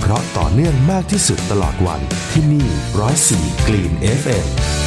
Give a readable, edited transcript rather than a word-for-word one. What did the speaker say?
เคราะห์ต่อเนื่องมากที่สุดตลอดวันที่นี่104 Green FM